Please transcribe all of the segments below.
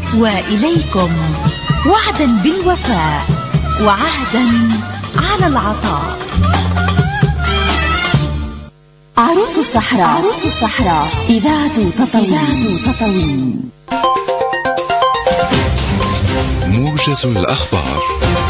وإليكم وعدا بالوفاء وعهدا على العطاء. عروس الصحراء إذاعة تطاوين. موجز الأخبار.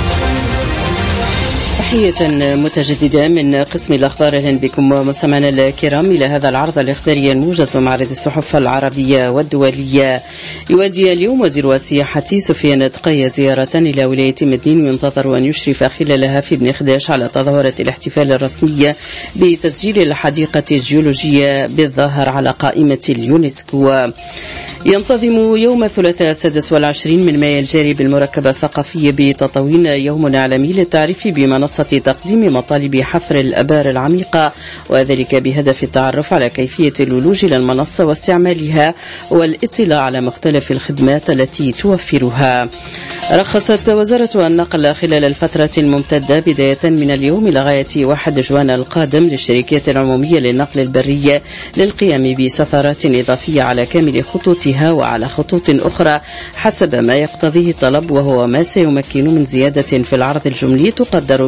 تحية متجددة من قسم الأخبار. أهلا بكم مستمعينا الكرام إلى هذا العرض الإخباري الموجز معرض الصحف العربية والدولية. يودي اليوم وزير السياحة سفيان تقي زيارة إلى ولاية مدين ينتظر أن يشرف خلالها في بن خداش على تظاهرة الاحتفال الرسمية بتسجيل الحديقة الجيولوجية بالظاهر على قائمة اليونسكو. ينتظم يوم الثلاثاء 26 من مايو الجاري بالمركبة الثقافية بتطاوين يوم عالمي للتعريف بمنصة تقديم مطالب حفر الآبار العميقة، وذلك بهدف التعرف على كيفية الولوج إلى المنصة واستعمالها والاطلاع على مختلف الخدمات التي توفرها. رخصت وزارة النقل خلال الفترة الممتدة بداية من اليوم إلى غاية 1 جوان القادم للشركات العمومية للنقل البري للقيام بسفرات إضافية على كامل خطوطها وعلى خطوط أخرى حسب ما يقتضيه الطلب، وهو ما سيمكن من زيادة في العرض الجملي تقدر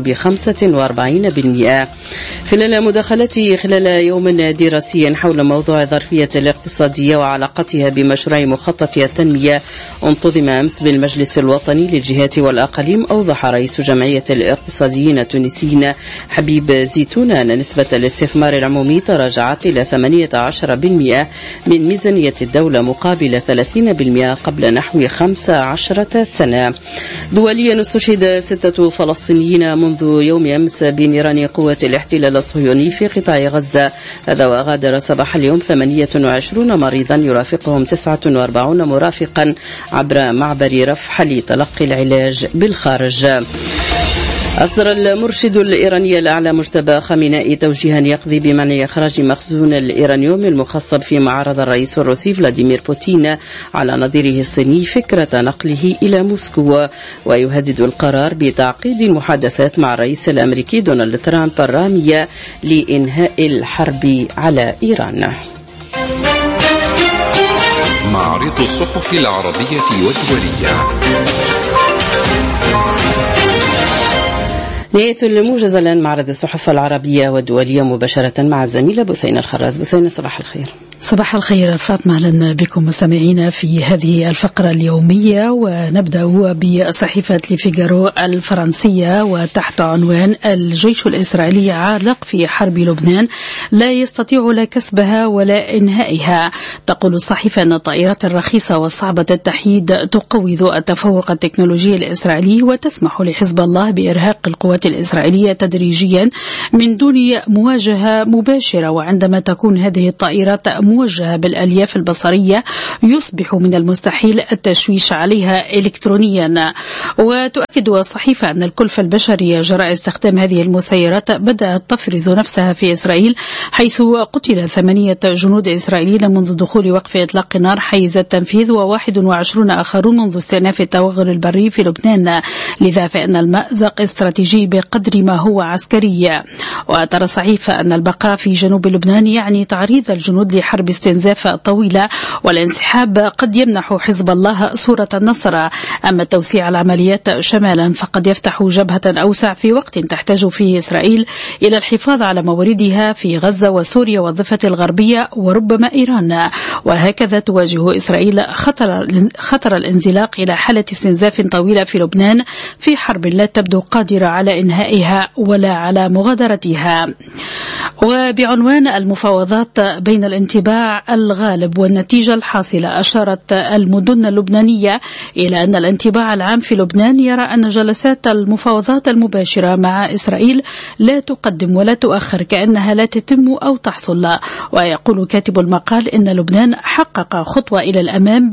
ب45% خلال مداخلته خلال يوم دراسي حول موضوع الظرفية الاقتصادية وعلاقتها بمشروع مخطط التنمية انتظم أمس بالمجلس الوطني للجهات والأقاليم. أوضح رئيس جمعية الاقتصاديين التونسيين حبيب زيتون أن نسبة الاستثمار العمومي تراجعت إلى 18% من ميزانية الدولة مقابل 30% قبل نحو 15 سنة. دوليا استشهد 6 فلسطينيين منذ يوم أمس بنيران قوة الاحتلال الصهيوني في قطاع غزة. هذا وغادر صباح اليوم 28 مريضا يرافقهم 49 مرافقا عبر معبر رفح لتلقي العلاج بالخارج. أصدر المرشد الإيراني الأعلى مجتبى خامنائي توجيها يقضي بمنع إخراج مخزون الإيرانيوم المخصب فيما عرض الرئيس الروسي فلاديمير بوتين على نظيره الصيني فكرة نقله إلى موسكو، ويهدد القرار بتعقيد المحادثات مع الرئيس الأمريكي دونالد ترامب الرامية لإنهاء الحرب على إيران. معرض الصحف العربية والدولية. نهاية الموجز الآن معرض الصحف العربية والدولية مباشرة مع الزميلة بثينة الخراز. بثينة صباح الخير. صباح الخير فاطمة، أهلا بكم مستمعينا في هذه الفقرة اليومية، ونبدأ بصحيفة لفيغارو الفرنسية وتحت عنوان الجيش الإسرائيلي عالق في حرب لبنان لا يستطيع لا كسبها ولا إنهائها. تقول الصحيفة أن الطائرات الرخيصة والصعبة التحييد تقوض التفوق التكنولوجي الإسرائيلي وتسمح لحزب الله بإرهاق القوات الإسرائيلية تدريجيا من دون مواجهة مباشرة، وعندما تكون هذه الطائرات موجهة بالألياف البصرية يصبح من المستحيل التشويش عليها إلكترونيا. وتؤكد الصحيفة أن الكلفة البشرية جراء استخدام هذه المسيرات بدأت تفرض نفسها في إسرائيل، حيث قتل 8 جنود إسرائيليين منذ دخول وقف إطلاق النار حيز التنفيذ، و21 آخرون منذ استئناف التوغل البري في لبنان. لذا فإن المأزق استراتيجي بقدر ما هو عسكري. وترى الصحيفة أن البقاء في جنوب لبنان يعني تعريض الجنود لحرب استنزاف طويلة، والانسحاب قد يمنح حزب الله صورة النصر. أما توسيع العمليات شمالا فقد يفتح جبهة أوسع في وقت تحتاج فيه إسرائيل إلى الحفاظ على مواردها في غزة وسوريا والضفة الغربية وربما إيران. وهكذا تواجه إسرائيل خطر الانزلاق إلى حالة استنزاف طويلة في لبنان في حرب لا تبدو قادرة على إنهائها ولا على مغادرتها. وبعنوان المفاوضات بين الانطباع الغالب والنتيجة الحاصلة، أشارت المدن اللبنانية إلى أن الانطباع العام في لبنان يرى أن جلسات المفاوضات المباشرة مع إسرائيل لا تقدم ولا تؤخر، كأنها لا تتم أو تحصل. ويقول كاتب المقال إن لبنان حقق خطوة إلى الأمام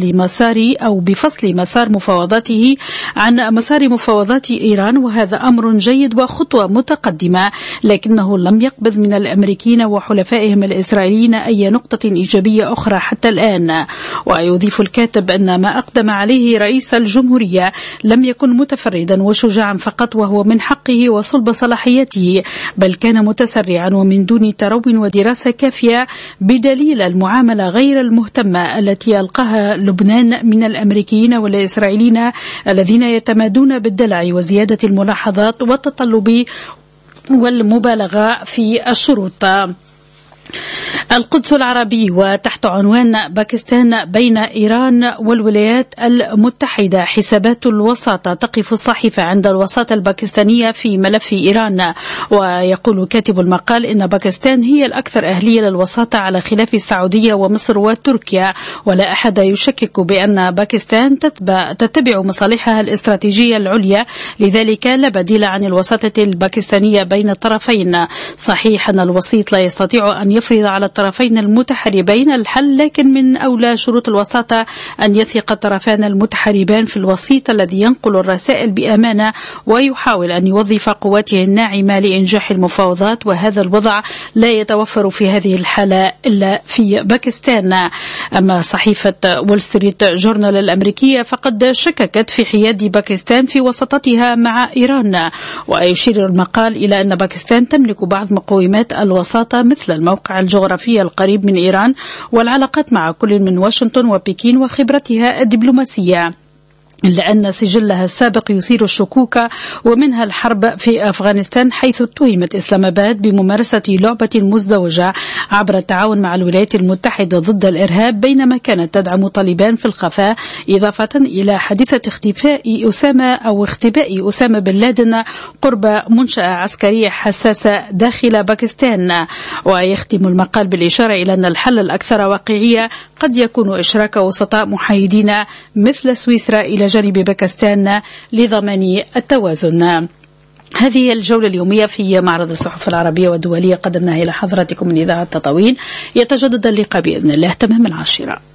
بفصل مسار مفاوضاته عن مسار مفاوضات إيران، وهذا أمر جيد وخطوة متقدمة، لكنه لم يقبض من الأمريكيين وحلفائهم الإسرائيليين أي أي نقطة إيجابية أخرى حتى الآن. ويضيف الكاتب أن ما أقدم عليه رئيس الجمهورية لم يكن متفردا وشجاعا فقط، وهو من حقه وصلب صلاحيته، بل كان متسرعا ومن دون ترو ودراسة كافية، بدليل المعاملة غير المهتمة التي ألقاها لبنان من الأمريكيين والإسرائيليين الذين يتمادون بالدلع وزيادة الملاحظات والتطلب والمبالغة في الشروط. القدس العربي وتحت عنوان باكستان بين إيران والولايات المتحدة، حسابات الوساطة. تقف الصحيفة عند الوساطة الباكستانية في ملف إيران. ويقول كاتب المقال إن باكستان هي الأكثر أهلية للوساطة على خلاف السعودية ومصر وتركيا، ولا أحد يشكك بأن باكستان تتبع مصالحها الاستراتيجية العليا، لذلك لا بديل عن الوساطة الباكستانية بين الطرفين. صحيح أن الوسيط لا يستطيع أن يفرض على الطرفين المتحاربين الحل، لكن من أولى شروط الوساطة أن يثق الطرفان المتحاربان في الوسيط الذي ينقل الرسائل بأمانة ويحاول أن يوظف قواته الناعمة لإنجاح المفاوضات، وهذا الوضع لا يتوفر في هذه الحالة إلا في باكستان. أما صحيفة وول ستريت جورنال الأمريكية فقد شككت في حياد باكستان في وساطتها مع إيران، ويشير المقال إلى أن باكستان تملك بعض مقومات الوساطة مثل الموقع الجغرافي القريب من إيران والعلاقات مع كل من واشنطن وبكين وخبرتها الدبلوماسية، إلا أن سجلها السابق يثير الشكوك، ومنها الحرب في أفغانستان حيث اتهمت إسلام آباد بممارسة لعبة مزدوجة عبر التعاون مع الولايات المتحدة ضد الإرهاب، بينما كانت تدعم طالبان في الخفاء، إضافة إلى حادثة اختفاء أسامة بن لادن قرب منشأة عسكرية حساسة داخل باكستان. ويختم المقال بالإشارة إلى أن الحل الأكثر واقعية قد يكون إشراك وسطاء محايدين مثل سويسرا إلى جانب باكستان لضمان التوازن. هذه الجولة اليومية في معرض الصحف العربية والدولية قدمناها إلى حضراتكم من إذاعة تطاوين. يتجدد اللقاء بإذن الله تمام 10.